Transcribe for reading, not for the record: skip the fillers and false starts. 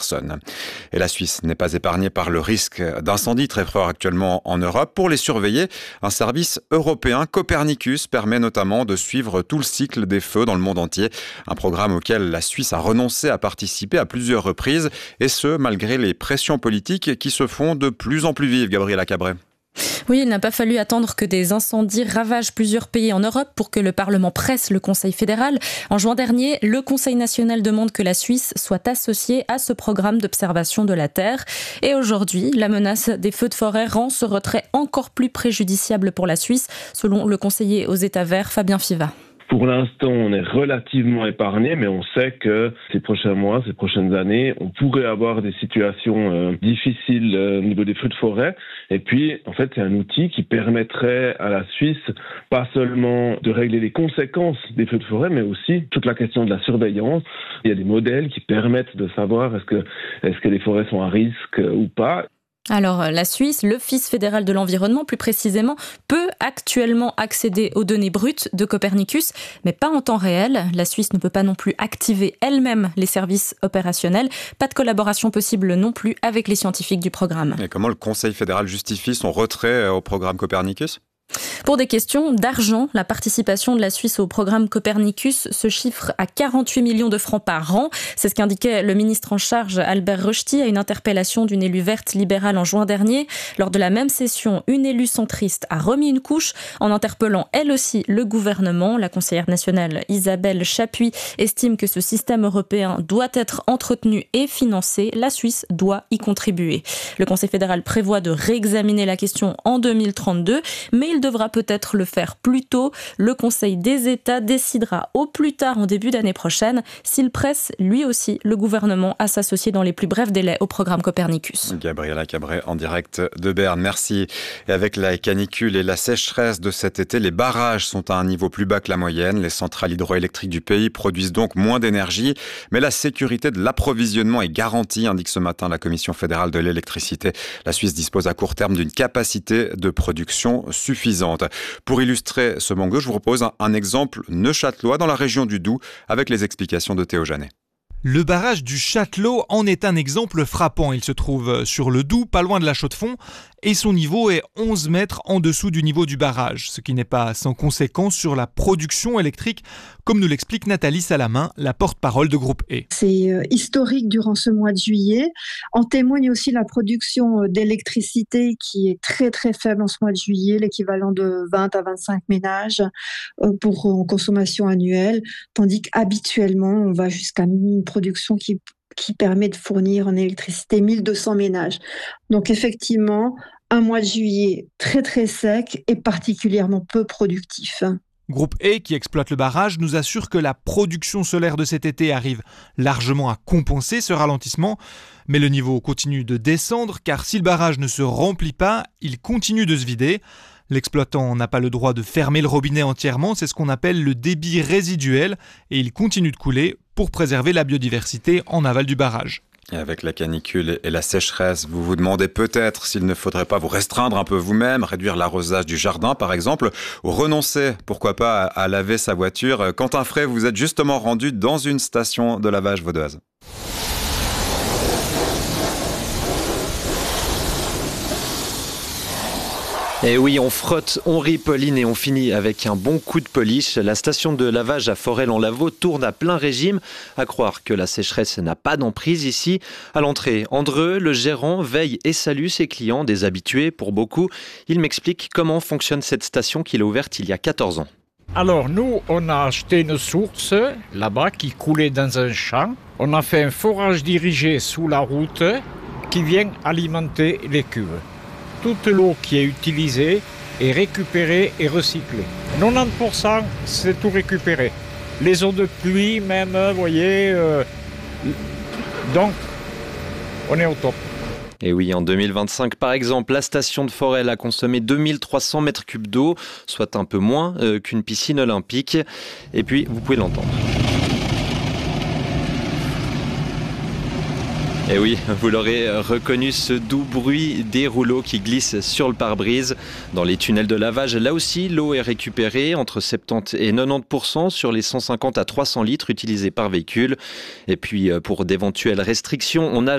personnes. Et la Suisse n'est pas épargnée par le risque d'incendie très fort actuellement en Europe. Pour les surveiller, un service européen, Copernicus, permet notamment de suivre tout le cycle des feux dans le monde entier. Un programme auquel la Suisse a renoncé à participer à plusieurs reprises, et ce, malgré les pressions politiques qui se font de plus en plus vives. Gabriela Cabret. Oui, il n'a pas fallu attendre que des incendies ravagent plusieurs pays en Europe pour que le Parlement presse le Conseil fédéral. En juin dernier, le Conseil national demande que la Suisse soit associée à ce programme d'observation de la Terre. Et aujourd'hui, la menace des feux de forêt rend ce retrait encore plus préjudiciable pour la Suisse, selon le conseiller aux États verts, Fabien Fiva. Pour l'instant, on est relativement épargné, mais on sait que ces prochains mois, ces prochaines années, on pourrait avoir des situations difficiles au niveau des feux de forêt. Et puis, en fait, c'est un outil qui permettrait à la Suisse pas seulement de régler les conséquences des feux de forêt, mais aussi toute la question de la surveillance. Il y a des modèles qui permettent de savoir est-ce que les forêts sont à risque ou pas. Alors, la Suisse, l'Office fédéral de l'environnement, plus précisément, peut actuellement accéder aux données brutes de Copernicus, mais pas en temps réel. La Suisse ne peut pas non plus activer elle-même les services opérationnels. Pas de collaboration possible non plus avec les scientifiques du programme. Et comment le Conseil fédéral justifie son retrait au programme Copernicus ? Pour des questions d'argent, la participation de la Suisse au programme Copernicus se chiffre à 48 millions de francs par an. C'est ce qu'indiquait le ministre en charge Albert Rochety à une interpellation d'une élue verte libérale en juin dernier. Lors de la même session, une élue centriste a remis une couche en interpellant elle aussi le gouvernement. La conseillère nationale Isabelle Chapuis estime que ce système européen doit être entretenu et financé. La Suisse doit y contribuer. Le Conseil fédéral prévoit de réexaminer la question en 2032, mais il devra peut-être le faire plus tôt. Le Conseil des États décidera au plus tard en début d'année prochaine s'il presse lui aussi le gouvernement à s'associer dans les plus brefs délais au programme Copernicus. Gabriela Cabret en direct de Berne, merci. Et avec la canicule et la sécheresse de cet été, les barrages sont à un niveau plus bas que la moyenne. Les centrales hydroélectriques du pays produisent donc moins d'énergie, mais la sécurité de l'approvisionnement est garantie, indique ce matin la Commission fédérale de l'électricité. La Suisse dispose à court terme d'une capacité de production suffisante. Pour illustrer ce manque d'eau, je vous propose un exemple neuchâtelois dans la région du Doubs avec les explications de Théo Janet. Le barrage du Châtelot en est un exemple frappant. Il se trouve sur le Doubs, pas loin de la Chaux-de-Fonds, et son niveau est 11 mètres en dessous du niveau du barrage, ce qui n'est pas sans conséquence sur la production électrique, comme nous l'explique Nathalie Salamin, la porte-parole de Groupe E. C'est historique durant ce mois de juillet. En témoigne aussi la production d'électricité qui est très très faible en ce mois de juillet, l'équivalent de 20 à 25 ménages pour consommation annuelle, tandis qu'habituellement on va jusqu'à une production qui permet de fournir en électricité 1200 ménages. Donc effectivement, un mois de juillet très très sec et particulièrement peu productif. Groupe E, qui exploite le barrage, nous assure que la production solaire de cet été arrive largement à compenser ce ralentissement. Mais le niveau continue de descendre car si le barrage ne se remplit pas, il continue de se vider. L'exploitant n'a pas le droit de fermer le robinet entièrement, c'est ce qu'on appelle le débit résiduel et il continue de couler pour préserver la biodiversité en aval du barrage. Et avec la canicule et la sécheresse, vous vous demandez peut-être s'il ne faudrait pas vous restreindre un peu vous-même, réduire l'arrosage du jardin par exemple, ou renoncer, pourquoi pas, à laver sa voiture. Quentin Frey, vous êtes justement rendu dans une station de lavage vaudoise. Et oui, on frotte, on ripoline et on finit avec un bon coup de polish. La station de lavage à Forel-en-Lavaux tourne à plein régime. À croire que la sécheresse n'a pas d'emprise ici. À l'entrée, Andreu, le gérant, veille et salue ses clients, des habitués pour beaucoup. Il m'explique comment fonctionne cette station qu'il a ouverte il y a 14 ans. Alors nous, on a acheté une source là-bas qui coulait dans un champ. On a fait un forage dirigé sous la route qui vient alimenter les cuves. Toute l'eau qui est utilisée est récupérée et recyclée. 90%, c'est tout récupéré. Les eaux de pluie même, vous voyez. Donc, on est au top. Et oui, en 2025, par exemple, la station de Forel a consommé 2300 mètres cubes d'eau, soit un peu moins qu'une piscine olympique. Et puis, vous pouvez l'entendre. Et oui, vous l'aurez reconnu, ce doux bruit des rouleaux qui glissent sur le pare-brise. Dans les tunnels de lavage, là aussi, l'eau est récupérée entre 70 et 90% sur les 150 à 300 litres utilisés par véhicule. Et puis, pour d'éventuelles restrictions, on a